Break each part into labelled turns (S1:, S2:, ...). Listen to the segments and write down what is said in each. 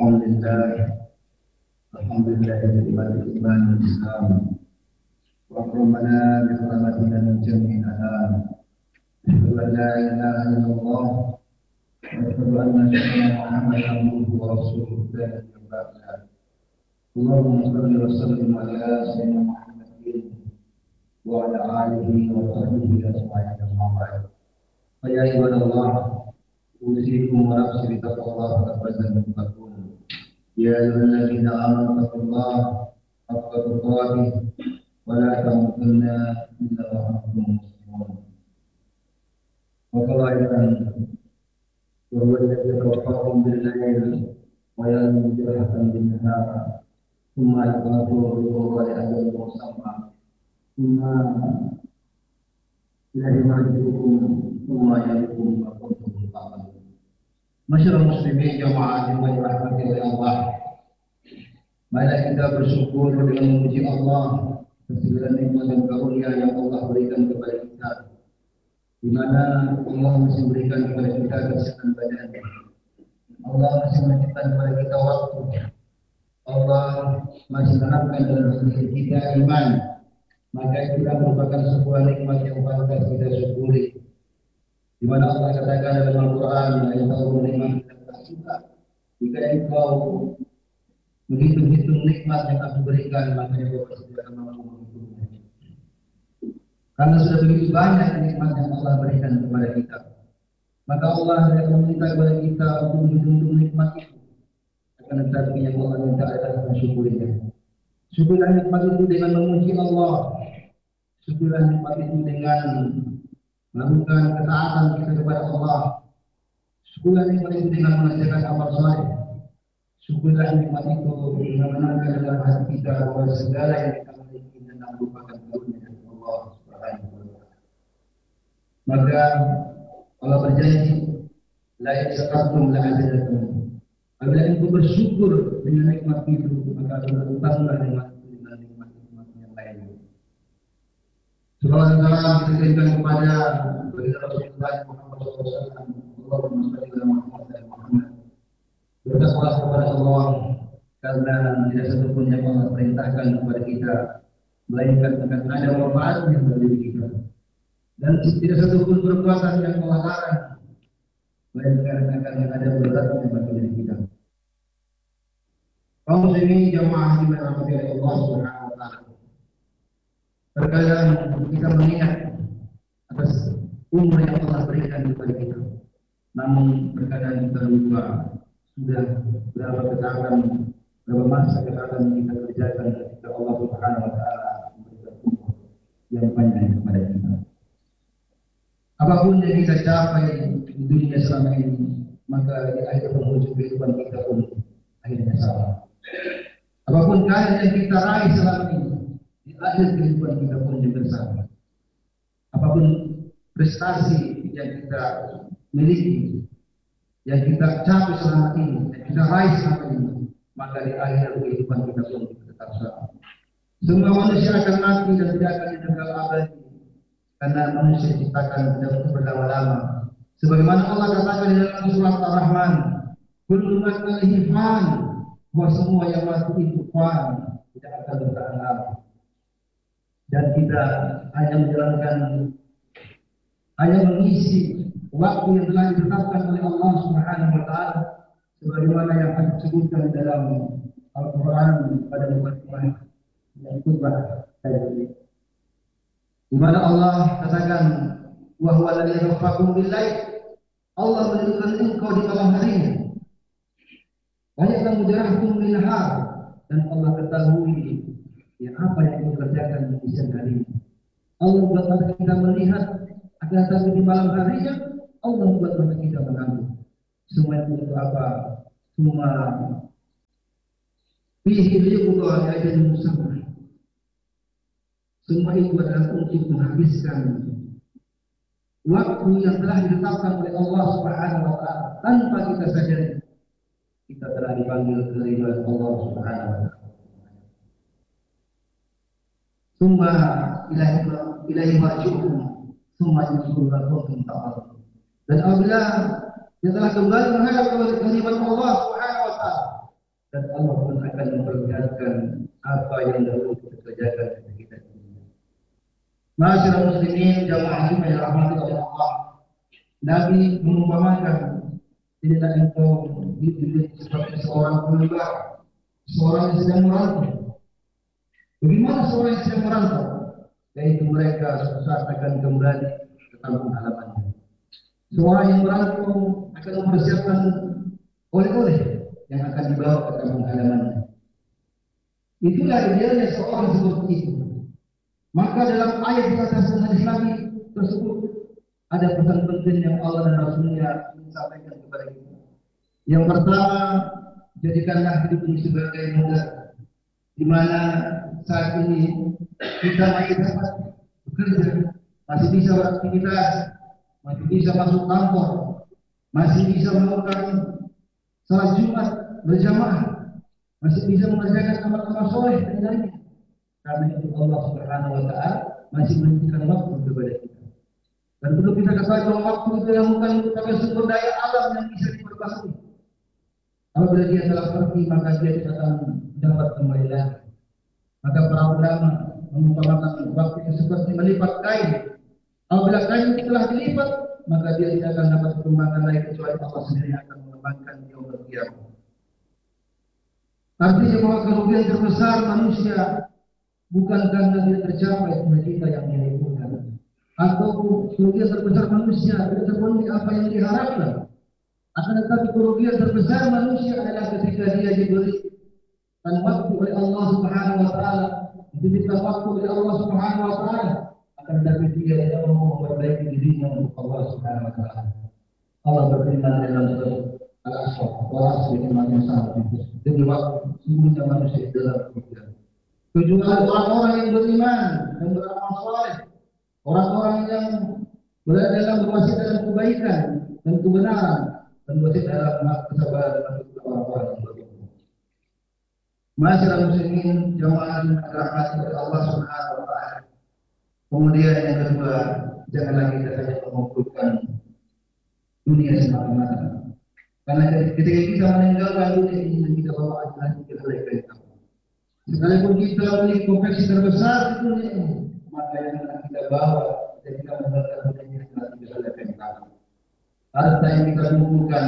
S1: Alhamdulillah iman Islam wa akramana bi rahmatina min jami'il alam. La ilaha illallah wa asyhadu anna Muhammadan abduhu wa rasuluhu la ilaha. Allahumma shalli wa sallim ala sayyidina Muhammadin wa ala alihi wa sahbihi ajma'in. Ya ibadallah, usikum wa nafsi bi taqwallah wa taqullaha. Ya ayyuhalladzina amanu taqullaha haqqa tuqatih wa la tamutunna illa wa antum muslimun. Wa qala aidan wa huwa alladhi yatawaffakum bil-lail wa ya'lamu bin-nahar thumma yaqulu wa ajalun musamma thumma ilaihi marji'ukum thumma ya'lamu ma kuntum ta'malun. Masyarakat muslimin jamaah yang dirahmati oleh Allah, marilah kita bersyukur dengan memuji Allah atas segala nikmat dan karunia yang Allah berikan kepada kita, di mana Allah masih berikan kepada kita kesehatan badan, Allah masih memberikan kepada kita waktu, Allah masih menanamkan dalam hati kita iman, maka itu merupakan sebuah nikmat yang pantas kita syukuri. Di mana Allah katakan dalam Al-Quran, ayat al-Quran jika engkau menghitung-hitung nikmat yang aku berikan, maka engkau pasti akan mampu menghitungnya. Karena sudah begitu banyak nikmat yang Allah berikan kepada kita, maka Allah tidak meminta kepada kita untuk menghitung nikmat itu. Akan tetapi yang Allah minta adalah mensyukurinya. Syukurlah nikmat itu dengan memuji Allah. Syukurlah nikmat itu dengan melakukan ketaatan kita kepada Allah. Syukurlah nikmat itu dengan mengerjakan amal saleh. Syukurlah nikmat itu dengan menanamkan dalam hati kita bahwa segala yang kita miliki adalah merupakan karunia dari Allah Subhanahu wa taala. Maka Allah berjanji, la yasqatum la azidakum. Apabila engkau bersyukur dengan nikmat itu, maka bertambah dengan nikmat-nikmat yang lainnya. Salawat dan salam kita kirimkan kepada Rasulullah Muhammad SAW. Allahumma shalli ala Muhammad. Bertakwalah kepada Allah, karena tidak satupun yang Allah perintahkan kepada kita melainkan akan ada manfaatnya bagi diri kita, dan tidak satupun perbuatan yang Allah larang melainkan akan ada beratnya bagi diri kita. Kaum muslimin jamaah yang dirahmati oleh Allah Subhanahu wa taala, terkadang kita mengingat atas umur yang Allah berikan kepada kita, namun terkadang kita lupa sudah berapa ketaatan, berapa masa ketaatan kita kerjakan ketika Allah Subhanahu wa taala memberikan umur yang panjang kepada kita. Apapun yang kita capai di dunia selama ini, maka di akhir penghujung kehidupan kita pun akhirnya sama. Apapun kaya yang kita raih selama ini, di akhir kehidupan kita pun juga sama. Apapun prestasi yang kita miliki, yang kita capai selama ini, yang kita raih selama ini, maka di akhir kehidupan kita pun tetap sama. Semua manusia akan mati dan tidak akan kekal abadi, karena manusia diciptakan tidak untuk berlama-lama. Sebagaimana Allah katakan di dalam surat Ar-Rahman, kullu man 'alaihi fan, bahwa semua yang mati itu fan, tidak akan bertahan lama. Dan kita hanya menjalankan, hanya mengisi waktu yang telah ditetapkan oleh Allah Subhanahu wa taala, sebagaimana yang disebutkan dalam Al-Quran pada mukadimah yang khutbah tadi, di mana Allah katakan, wa huwa alladzi yatawaffakum bil-lail, Allah menentukan engkau di malam harinya, wa ya'lamu jarakum bin-nahar, dan Allah ketahui yang apa yang kita kerjakan di siang hari. Allah buat mata kita melihat, akan tetapi di malam harinya Allah buat mata kita mengambil. Semua itu untuk apa? Semua fihi liqda ajalun musamma. Semua itu adalah untuk menghabiskan waktu yang telah ditetapkan oleh Allah Subhanahu wa taala tanpa kita sadari. Kita telah dipanggil ke ridha Allah Subhanahu wa taala. Summa ilahi marji'ukum summa yusulakum ta'ala. Dan apabila dia telah kembali menghadap kepada kehadiran Allah Subhanahu wa taala, dan Allah pun akan memperlihatkan apa yang dahulu kita kerjakan kepada kita. Masyarakat muslimin jamaah yang dirahmati oleh Allah, Nabi mengumpamakan tidaklah engkau dididik seperti seorang pengembara, seorang yang sedang merantau. Bagaimana seorang yang sedang merantau? Yaitu mereka suatu saat akan kembali ke kampung halamannya. Seorang yang merantau akan mempersiapkan oleh-oleh yang akan dibawa ke kampung halamannya. Itulah idealnya seorang seperti itu. Maka dalam ayat di atas hadis Nabi tersebut ada pesan penting yang Allah dan Rasulnya ingin sampaikan kepada kita. Yang pertama, jadikanlah hidup ini sebagai modal, di mana saat ini kita masih dapat bekerja, masih bisa beraktivitas, masih bisa masuk kantor, masih bisa melakukan salat Jumat berjamaah, masih bisa mengerjakan amal-amal soleh dan lainnya. Karena itu Allah Subhanahu wa Ta'ala masih memberikan waktu kepada kita. Dan perlu kita ketahui bahwa waktu itu yang bukan merupakan sumber daya alam yang bisa diperbaharui. Apabila dia telah pergi, maka dia tidak akan dapat kembali lagi. Maka para ulama mengumpamakan waktu itu seperti melipat kain. Apabila kain itu telah dilipat, maka dia tidak akan dapat dikembangkan lagi kecuali Allah sendiri akan mengembangkan dia berkiamat. Artinya bahwa kerugian terbesar manusia bukan karena dia tercapai cita-cita yang dia inginkan, atau kerugian terbesar manusia tidak terpenuhi apa yang diharapkan. Akan tetapi kerugian terbesar manusia adalah ketika dia diberikan waktu oleh Allah Subhanahu wa Ta'ala, diberikan waktu oleh Allah Subhanahu wa Ta'ala, akan tetapi dia tidak mau memperbaiki dirinya untuk Allah Subhanahu wa Ta'ala. Allah berfirman dalam surat Al-Asr, wa asli iman yang sangat itu. Demi waktu semuanya manusia dalam kerugian. Kecuali orang-orang yang beriman dan beramal saleh, orang-orang yang berada dalam berwasiat dalam kebaikan dan kebenaran, dan berwasiat dalam kesabaran dan orang-orang yang beriman. Masyarakat muslimin jamaah yang dirahmati oleh Allah Subhanahu wa Ta'ala. Kemudian yang kedua, janganlah kita hanya mengumpulkan dunia semata-mata. Karena ketika kita meninggalkan dunia ini, kita bawa ajaran kita mereka. Sekalipun kita memiliki kompleksi terbesar di dunia ini, maka yang akan kita bawa dan kita meninggalkan dunia ini adalah tiga hal yang pertama. Harta yang kita kumpulkan,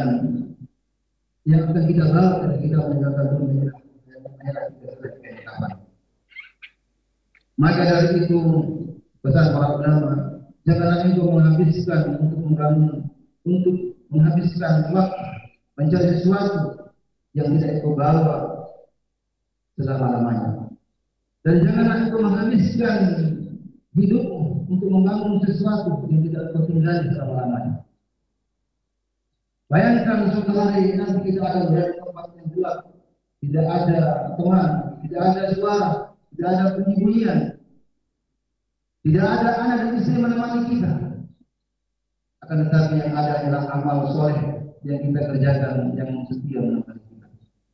S1: yang akan kita bawa dan kita meninggalkan dunia ini adalah tiga hal yang pertama. Maka dari itu pesan para ulama, janganlah engkau menghabiskan untuk menghabiskan waktu mencari sesuatu yang tidak engkau bawa selama-lamanya. Dan janganlah engkau menghabiskan hidupmu untuk membangun sesuatu yang tidak engkau tinggali selama-lamanya. Bayangkan suatu hari nanti kita akan berada di tempat yang gelap, tidak ada teman, tidak ada suara, tidak ada bunyi-bunyian, tidak ada anak dan istri menemani kita. Akan tetapi yang ada adalah amal soleh yang kita kerjakan yang setia menemani kita.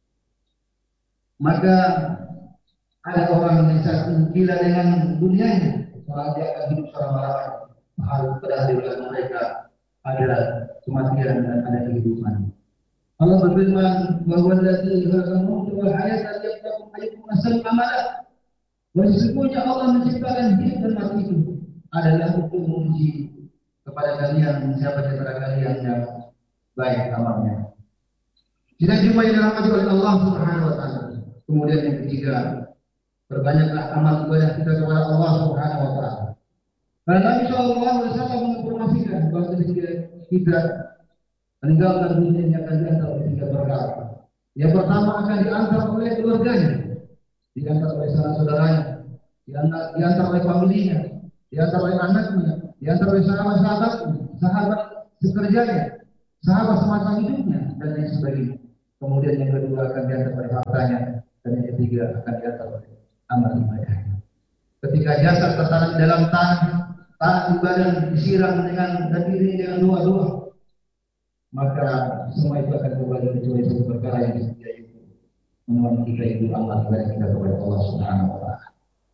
S1: Maka ada orang yang sangat gila dengan dunianya, soalnya dia akan hidup selama-lamanya. Padahal di belakang mereka ada kematian dan ada kehidupan. Allah berfirman, bahwa dari khalaqakum wal hayata liyabluwakum ayyukum ahsanu amala. Sesungguhnya Allah menciptakan hidup dan mati itu adalah untuk menguji kepada kalian siapa di antara kalian yang baik amalnya. Kita jumpa yang dirahmati oleh Allah Subhanahu wa Ta'ala. Kemudian yang ketiga, perbanyaklah amal ibadah kita kepada Allah Subhanahu wa Ta'ala. Karena Nabi SAW menginformasikan bahwa ketika kita meninggalkan dunia ini akan diantar oleh tiga perkara. Yang pertama akan diantar oleh keluarganya, diantar oleh saudara-saudaranya, diantar oleh familinya, diantar oleh anaknya, diantar oleh sahabat-sahabatnya, sahabat sekerjanya, sahabat semasa hidupnya, dan lain sebagainya. Kemudian yang kedua akan diantar oleh hartanya, dan yang ketiga akan diantar oleh amal ibadahnya. Ketika jasad tertanam dalam tanah ibadah disiram dengan dan diiringi dengan doa-doa, maka semua itu akan kembali kecuali satu perkara yang disediakan itu, menolong kita itu amal ibadah kita kepada Allah Subhanahu wa Ta'ala.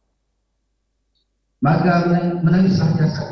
S1: Maka menangislah jasad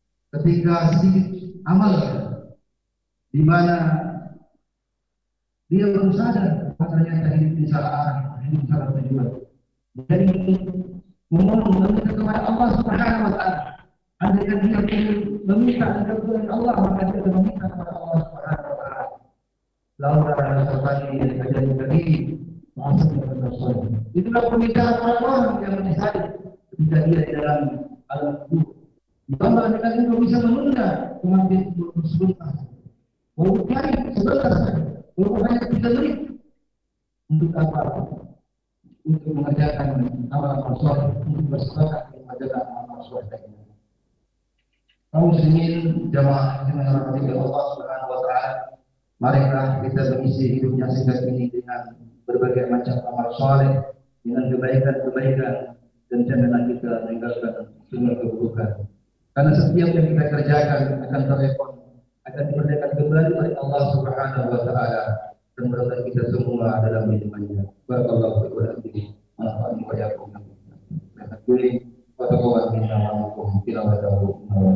S1: ketika sedikit amal di mana Dia baru sadar bahwa ternyata hidup di salah arah, hidup di salah tujuan. Jadi memohon meminta kepada Allah Subhanahu Wa Taala. Andaikan dia meminta kepada Allah, maka dia akan meminta kepada Allah Subhanahu Wa Taala. Lalu ada sesuatu yang terjadi tadi, masuk ke dalam. Itulah permintaan orang-orang yang menyesali ketika dia di dalam alam kubur. Ditambah dengan itu bisa menunda kematian tersebut. Walaupun cari sebentar, walaupun hanya 3 menit untuk apa? Untuk mengerjakan amal-amal soleh, untuk bersepakat mengerjakan amal soleh. Kaum muslimin jamaah yang dirahmati Allah Subhanahu Wa Taala, marilah kita mengisi hidupnya singkat ini dengan berbagai macam amal soleh, dengan kebaikan-kebaikan, dan janganlah kita meninggalkan semua keburukan. Karena setiap yang kita kerjakan akan telepon, akan diperlihatkan kembali oleh Allah Subhanahu Wa Taala, dan berkat kita semua dalam hidupnya. Barakallahu fiikum wa nafa'ani wa iyyakum. Wa taqulu wa taqawwa minna wa minkum ila wa